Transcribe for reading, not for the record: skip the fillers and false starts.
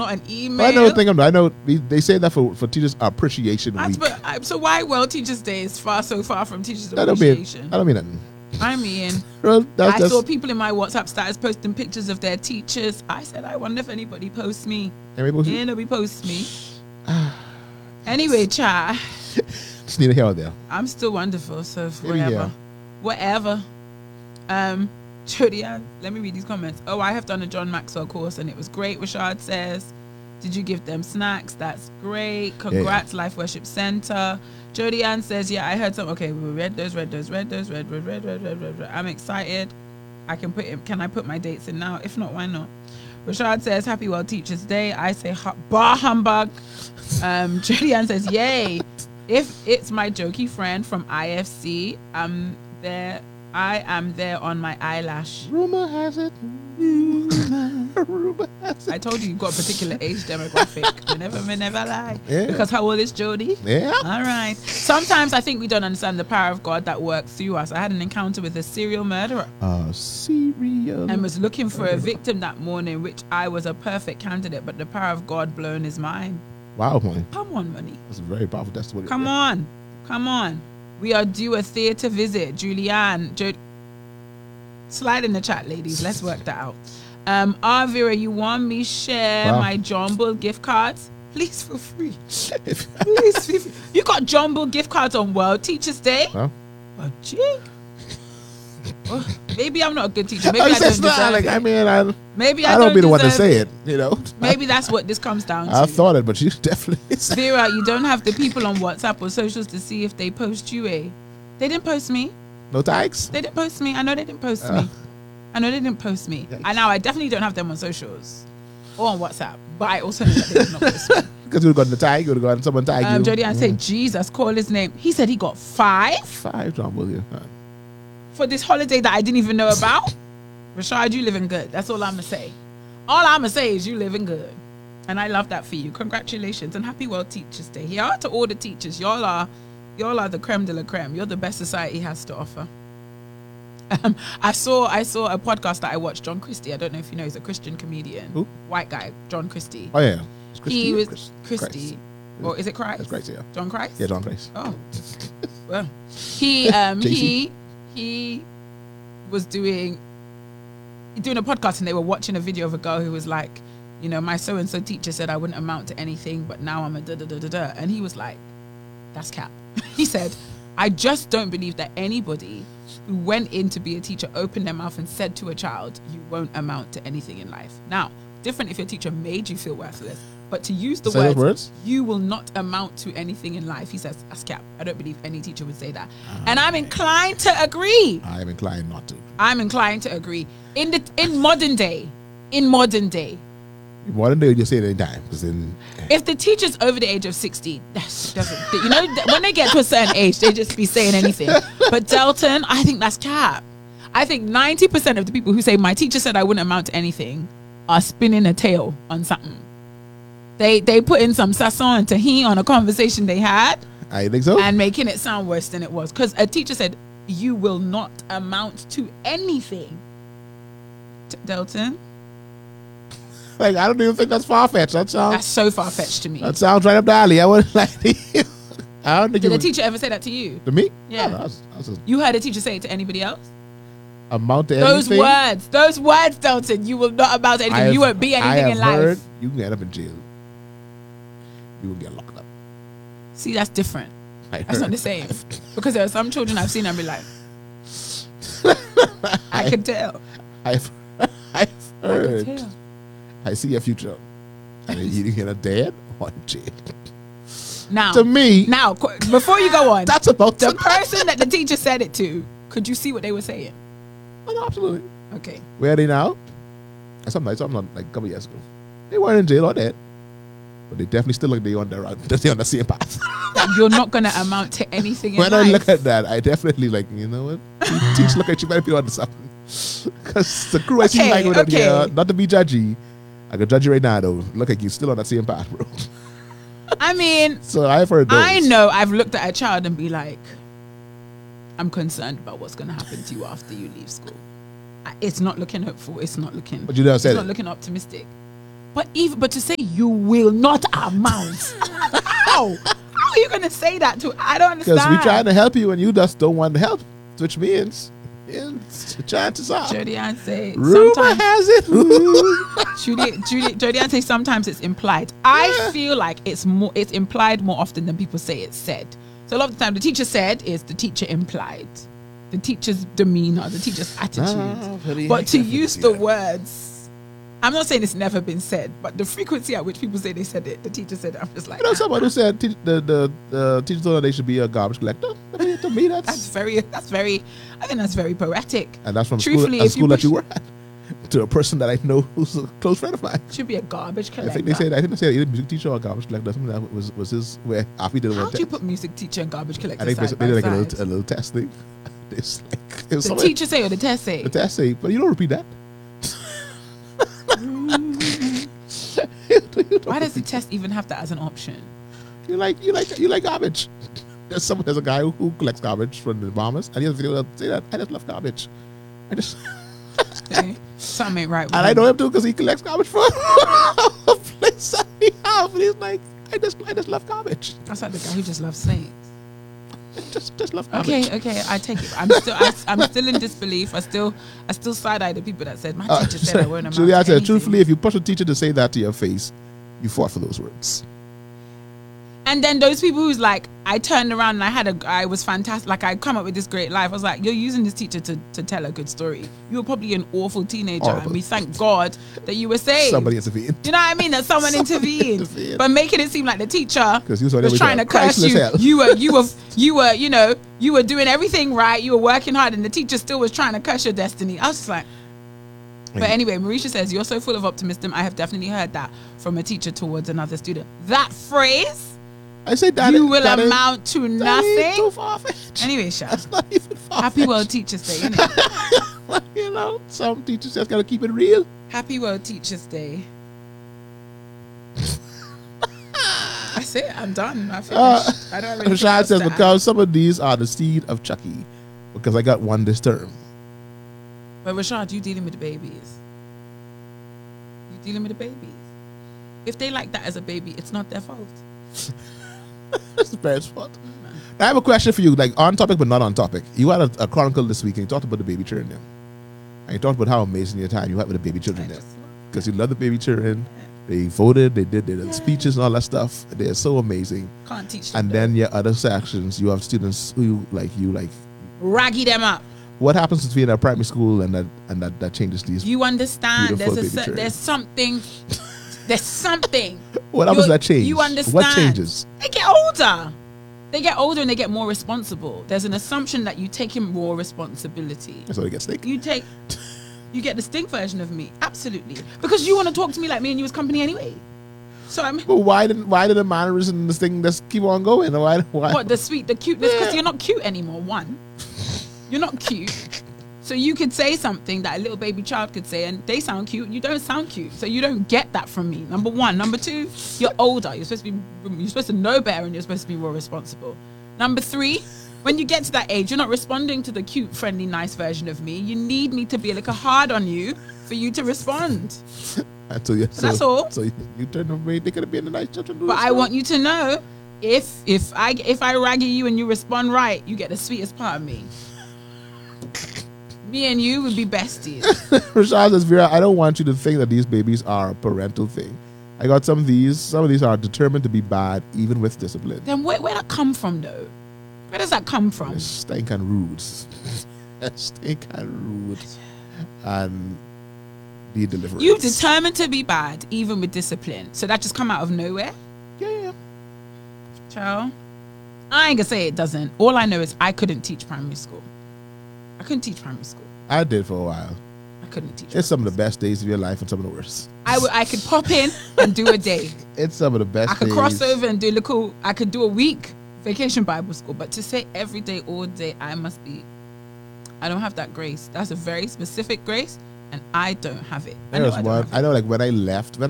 an email. I know they say that for Teachers Appreciation Week. So why World Teachers Day is so far from Teachers I Appreciation? I don't mean nothing. I mean, I saw people in my WhatsApp status posting pictures of their teachers. I said, I wonder if anybody posts me. Nobody posts me. Anyway, cha. Just need a hair there. I'm still wonderful, so whatever. Jody, let me read these comments. Oh, I have done a John Maxwell course and it was great. Rashad says, did you give them snacks? That's great. Congrats, Life Worship Center. Jody Ann says, yeah, I heard some. Okay, we read those. I'm excited. Can I put my dates in now? If not, why not? Rashad says, happy World Teachers Day. I say, bar humbug. Jody Ann says, yay. If it's my jokey friend from IFC, I am there on my eyelash. Rumor has it. I told you got a particular age demographic. We never lie. Yeah. Because how old is Jody? Yeah. All right. Sometimes I think we don't understand the power of God that works through us. I had an encounter with a serial murderer. And was looking for a victim that morning, which I was a perfect candidate, but the power of God blown his mind. Wow, money. Come on, money. That's a very powerful testimony. Come on. We are due a theatre visit. Julianne. Slide in the chat, ladies. Let's work that out. Vera, you want me share my Jumble gift cards? Please feel free. Please feel free. You got Jumble gift cards on World Teachers Day? Huh? Oh, gee. Maybe I'm not a good teacher. Maybe I don't deserve it. Maybe I don't be the one to say it, you know. Maybe that's what this comes down to. I thought it, but you definitely said it. Vera, you don't have the people on WhatsApp or socials to see if they post you, eh? They didn't post me. No tags? They didn't post me. I know they didn't post me. Yikes. And now I definitely don't have them on socials or on WhatsApp. But I also know that they did not post me. Because you would have gotten the tag, you would have gotten someone tag you. Jody, I said, Jesus, call his name. He said he got 5? 5 Jumbles, yeah. For this holiday that I didn't even know about. Rashad, you living good. That's all I'm going to say. All I'm going to say is you living good. And I love that for you. Congratulations and happy World Teachers Day. Here to all the teachers. Y'all are the creme de la creme. You're the best society has to offer. I saw a podcast that I watched, John Christie. I don't know if you know, he's a Christian comedian. Who? White guy, John Christie. Oh, yeah. He was Christie. Or is it Christ? That's Christ, yeah. John Christ? Yeah, John Christ. Oh. Well, he was doing a podcast and they were watching a video of a girl who was like, you know, my so-and-so teacher said I wouldn't amount to anything, but now I'm a da-da-da-da-da. And he was like, that's cap. He said, I just don't believe that anybody who went in to be a teacher opened their mouth and said to a child, you won't amount to anything in life. Now, different if your teacher made you feel worthless, but to use the words, you will not amount to anything in life. He says, that's cap. I don't believe any teacher would say that. And I'm inclined to agree. I'm inclined not to. I'm inclined to agree. In modern day, In modern day, you say it anytime. If the teacher's over the age of 60, that doesn't, you know, when they get to a certain age, they just be saying anything. But Delton, I think that's cap. I think 90% of the people who say my teacher said I wouldn't amount to anything are spinning a tale on something. They put in some sazon and tahini on a conversation they had. I think so. And making it sound worse than it was. Because a teacher said, you will not amount to anything. Delton? Like, I don't even think that's far-fetched. That's so far-fetched to me. That sounds right up the alley. I wouldn't like to hear. I don't think Did a teacher ever say that to you? To me? Yeah. No, you heard a teacher say it to anybody else? Amount to anything? Those words, Delton, you will not amount to anything. You won't be anything in life. You can end up in jail. You will get locked up. See, that's different. That's not the same. Because there are some children I've seen and be like, I can tell. I've heard. I see a future. And you're either dead or in jail. Now, to me. Now, before you go on, that's about the person that the teacher said it to. Could you see what they were saying? Oh, no, absolutely. Okay. Where are they now? Something like a couple years ago. They weren't in jail or dead. But they definitely still look they're on the same path. That you're not going to amount to anything in life. When I look at that, I definitely you know what? Teach look at you might be on something. Because the crew I see like with here, not to be judgy. I can judge you right now though. Look like you're still on that same path, bro. I mean, so I've heard those. I know I've looked at a child and be like, I'm concerned about what's going to happen to you after you leave school. It's not looking hopeful. It's not looking. But you never said it's not looking optimistic. But to say you will not amount. How? How are you going to say that to? I don't understand. Because we're trying to help you and you just don't want to help, which means chances are. Jody Ann say Rumor sometimes has it. Jody Ann say sometimes it's implied. I feel like it's implied more often than people say it's said. So a lot of the time the teacher said is the teacher implied. The teacher's demeanor, the teacher's attitude. But to use the words, I'm not saying it's never been said, but the frequency at which people say they said it, the teacher said it, I'm just like, you know, someone who said the teacher told her they should be a garbage collector. To me, that's very. I think that's very poetic. And that's from Truthfully, school that you were at. To a person that I know who's a close friend of mine. Should be a garbage collector. I think they said either music teacher or garbage collector. Something that was his where after he did How do you put music teacher and garbage collector? I think side they did by like side? a little test thing. It's like The teacher say or the test say? The test say, but you don't repeat that. Why does the test even have that as an option? You like garbage. There's a guy who collects garbage from the Bahamas, and he has a video that say that I just love garbage. I just something ain't right with and him. I know him too because he collects garbage from a place that we have. And he's like, I just love garbage. That's like the guy who just loves snakes. Just love garbage. Okay, I take it. I'm still in disbelief. I still side eye the people that said my teacher said I won't amount Julia to said, anything. truthfully, if you push a teacher to say that to your face, you fought for those words. And then those people who's like, I turned around and I was fantastic. Like I come up with this great life. I was like, you're using this teacher to tell a good story. You were probably an awful teenager, Horrible. and we thank God that you were saved. Somebody intervened. You know what I mean? That someone intervened. But making it seem like the teacher Because he was trying to curse you. You were doing everything right. You were working hard, and the teacher still was trying to curse your destiny. I was just like. But anyway, Marisha says, you're so full of optimism. I have definitely heard that from a teacher towards another student. That phrase, I say that you will amount to nothing. Too far-fetched. Anyway, Sha. That's not even far-fetched. Happy World Teachers Day, innit? You know, some teachers just gotta keep it real. Happy World Teachers Day. That's it. I'm done. I finished. I don't really. Rashad says, because some of these are the seed of Chucky. Because I got one this term. But Rashad, you dealing with the babies. You dealing with the babies. If they like that as a baby, it's not their fault. That's the parents' fault. I have a question for you, like on topic but not on topic. You had a chronicle this week and you talked about the baby children there. And you talked about how amazing your time you had with the baby children there. Because you love the baby children. They voted, they did speeches and all that stuff. They're so amazing. Can't teach them. And then your other sections, you have students who like raggy them up. What happens between a primary school and that changes these? You understand? Beautiful There's something. There's something. What happens that change? You understand? What changes? They get older. They get older and they get more responsible. There's an assumption that you take in more responsibility. So they get snake. You get the stink version of me. Absolutely. Because you want to talk to me like me and you was company anyway. So I'm. But why did the manners and this thing just keep on going? Why? What the cuteness? Because you're not cute anymore. One, you're not cute. So you could say something that a little baby child could say, and they sound cute, and you don't sound cute. So you don't get that from me. Number one. Number two, you're older. You're supposed to know better, and you're supposed to be more responsible. Number three, when you get to that age, you're not responding to the cute, friendly, nice version of me. You need me to be a little hard on you for you to respond. That's all. So you turn away. They could have been a nice children. But I want you to know, if I raggy you and you respond right, you get the sweetest part of me. Me and you would be besties. Rashad says, Vera, I don't want you to think that these babies are a parental thing. I got some of these are determined to be bad, even with discipline. Then where that come from, though? Where does that come from? Stink and rude. Stink and rude. And be deliverance. You determined to be bad, even with discipline. So that just come out of nowhere? Yeah. Child, I ain't gonna say it doesn't. All I know is I couldn't teach primary school. I couldn't teach primary school. I did for a while. I couldn't teach. It's some of the best days of your life and some of the worst. I could pop in and do a day. It's some of the best I could days. cross over and do I could do a week vacation Bible school. But to say every day, all day, I don't have that grace. That's a very specific grace, and I don't have it. I know like when I left, when